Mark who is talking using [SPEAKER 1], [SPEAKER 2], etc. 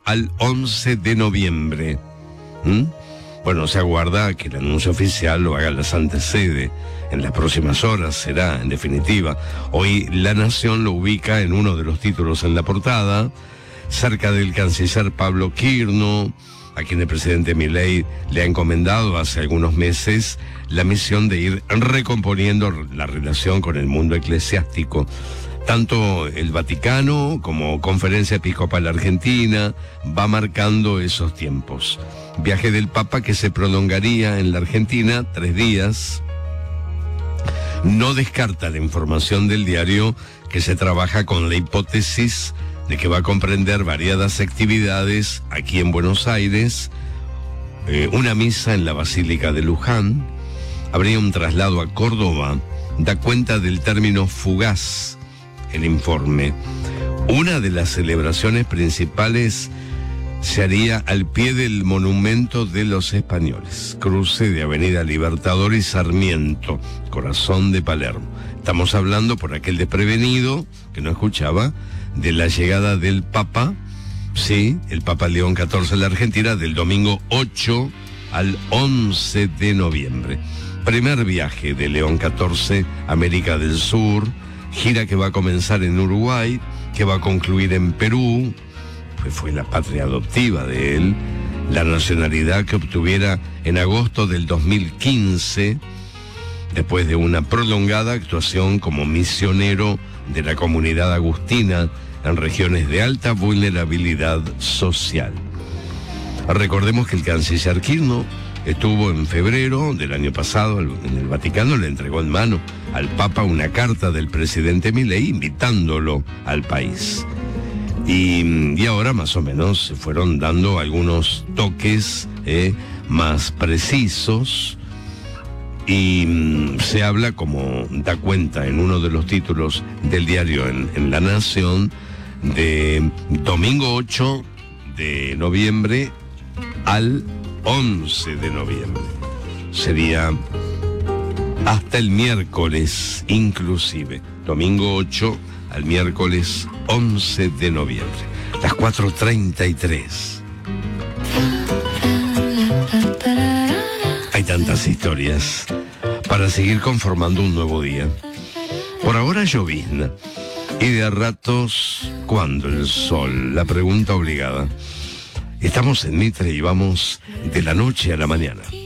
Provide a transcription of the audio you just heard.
[SPEAKER 1] al 11 de noviembre. Bueno, se aguarda que el anuncio oficial lo haga la Santa Sede. En las próximas horas será, en definitiva. Hoy La Nación lo ubica en uno de los títulos en la portada, cerca del canciller Pablo Quirno, a quien el presidente Milei le ha encomendado hace algunos meses la misión de ir recomponiendo la relación con el mundo eclesiástico. Tanto el Vaticano como Conferencia Episcopal Argentina va marcando esos tiempos. Viaje del Papa que se prolongaría en la Argentina 3 días. No descarta la información del diario que se trabaja con la hipótesis de que va a comprender variadas actividades aquí en Buenos Aires, una misa en la Basílica de Luján, habría un traslado a Córdoba, da cuenta del término fugaz el informe. Una de las celebraciones principales se haría al pie del Monumento de los Españoles, cruce de Avenida Libertador y Sarmiento, corazón de Palermo. Estamos hablando, por aquel desprevenido que no escuchaba, de la llegada del Papa, sí, el Papa León XIV a la Argentina, del domingo 8 al 11 de noviembre. Primer viaje de León XIV a América del Sur, gira que va a comenzar en Uruguay, que va a concluir en Perú, pues fue la patria adoptiva de él, la nacionalidad que obtuviera en agosto del 2015, después de una prolongada actuación como misionero de la comunidad agustina en regiones de alta vulnerabilidad social. Recordemos que el canciller Quirno estuvo en febrero del año pasado en el Vaticano, le entregó en mano al Papa una carta del presidente Milei invitándolo al país. Y ahora más o menos se fueron dando algunos toques más precisos, y se habla, como da cuenta en uno de los títulos del diario en La Nación, de domingo 8 de noviembre al 11 de noviembre. Sería hasta el miércoles inclusive, domingo 8 al miércoles 11 de noviembre, las 4:33. Hay tantas historias para seguir conformando un nuevo día. Por ahora llovizna, y de a ratos, ¿cuándo el sol? La pregunta obligada. Estamos en Mitre y vamos de la noche a la mañana.